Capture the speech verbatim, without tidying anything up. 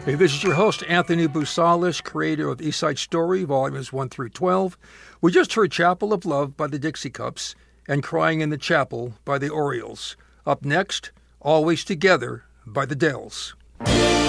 Hey, this is your host, Anthony Boussalis, creator of East Side Story, volumes one through twelve. We just heard Chapel of Love by the Dixie Cups and Crying in the Chapel by the Orioles. Up next, Always Together by the Dells.